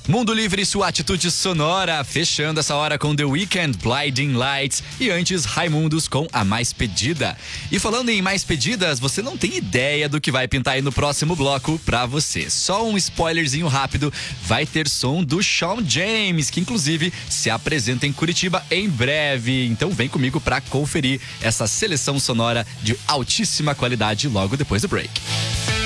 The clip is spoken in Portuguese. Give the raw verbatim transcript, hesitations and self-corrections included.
Mundo Livre, sua atitude sonora, fechando essa hora com The Weeknd, Blinding Lights, e antes Raimundos com A Mais Pedida. E falando em mais pedidas, você não tem ideia do que vai pintar aí no próximo bloco pra você. Só um spoilerzinho rápido, vai ter som do Shawn James, que inclusive se apresenta em Curitiba em breve. Então vem comigo pra conferir essa seleção sonora de altíssima qualidade logo depois do break.